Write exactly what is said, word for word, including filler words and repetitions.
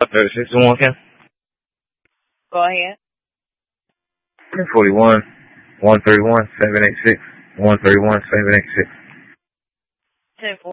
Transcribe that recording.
thirty-six to one, Kim? Go ahead. ten forty-one, one thirty-one, seven eighty-six, one thirty-one, seven eighty-six. ten